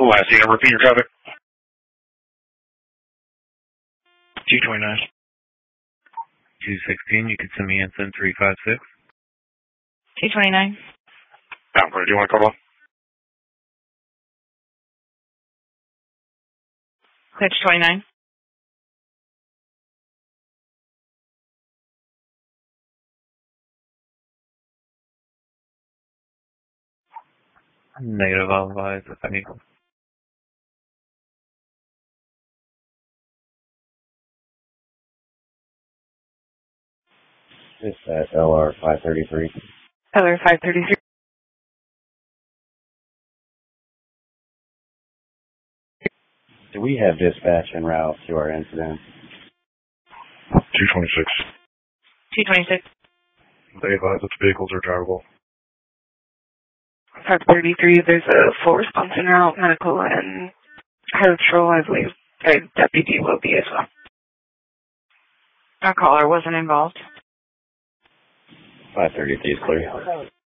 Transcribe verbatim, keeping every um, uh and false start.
Last thing, repeat your traffic. two twenty-nine. two sixteen, you can send me Anson three five six. two twenty-nine. Yeah, do you want to call on? Clear to twenty-nine. Negative, I'll advise if I need. Dispatch L R five thirty-three. L R five thirty-three. Do we have dispatch en route to our incident? two twenty-six. two twenty-six. They advise that the vehicles are drivable. five thirty-three, there's a full response en route, medical, and highway patrol, I believe. A deputy will be as well. Our caller wasn't involved. five thirty-three is clear.